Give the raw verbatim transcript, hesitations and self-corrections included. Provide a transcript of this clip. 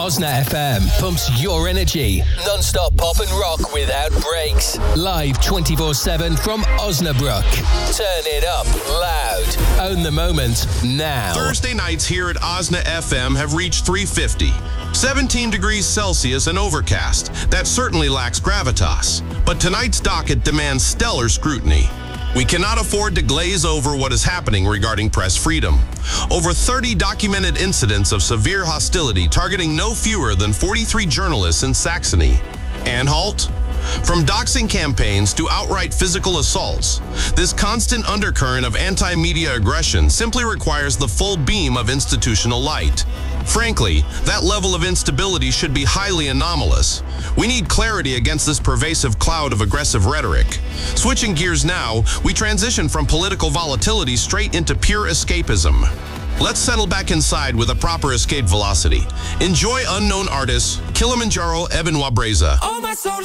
Osna F M pumps your energy. Non-stop pop and rock without breaks. Live twenty-four seven from Osnabrück. Turn it up loud. Own the moment now. Thursday nights here at Osna F M have reached three fifty. seventeen degrees Celsius and overcast. That certainly lacks gravitas. But tonight's docket demands stellar scrutiny. We cannot afford to glaze over what is happening regarding press freedom. Over thirty documented incidents of severe hostility targeting no fewer than forty-three journalists in Saxony. Anhalt? From doxing campaigns to outright physical assaults, this constant undercurrent of anti-media aggression simply requires the full beam of institutional light. Frankly, that level of instability should be highly anomalous. We need clarity against this pervasive cloud of aggressive rhetoric. Switching gears now, we transition from political volatility straight into pure escapism. Let's settle back inside with a proper escape velocity. Enjoy unknown artists, Kilimanjaro, Evan Wabreza.